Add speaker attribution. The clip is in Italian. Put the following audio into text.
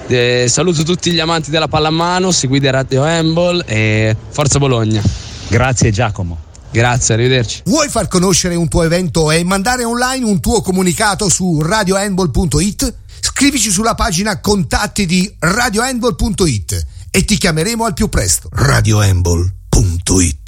Speaker 1: Saluto tutti gli amanti della pallamano, seguite Radio Handball e forza Bologna.
Speaker 2: Grazie Giacomo.
Speaker 1: Grazie, arrivederci.
Speaker 3: Vuoi far conoscere un tuo evento e mandare online un tuo comunicato su radiohandball.it? Scrivici sulla pagina contatti di radiohandball.it e ti chiameremo al più presto. radiohandball.it